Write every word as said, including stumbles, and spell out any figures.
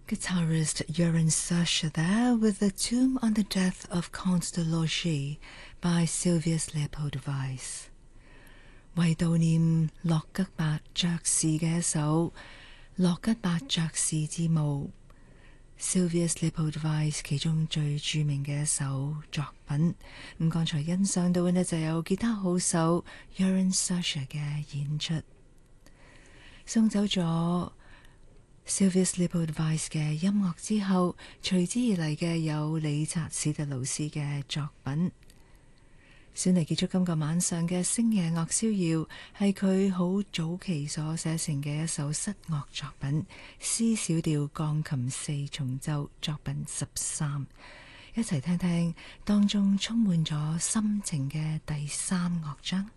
Guitarist Joran Sursha there with The Tomb on the Death of Count de Logie by Sylvius Leopold Weiss。 為悼念洛吉伯爵士嘅一首洛吉伯爵士之墓 Sylvius Leopold Weiss 其中最著名嘅一首作品。咁剛才欣賞到嘅呢就有吉他好手 Joran Sursha 嘅演出。送走咗Sylvius Leopold Weiss 嘅音樂之後，隨之而嚟嘅有理察史特勞斯嘅作品。選嚟結束今個晚上嘅星夜樂逍遙，係佢好早期所寫成嘅一首室樂作品 C 小調鋼琴四重奏作品十三，一齊聽聽當中充滿咗心情嘅第三樂章。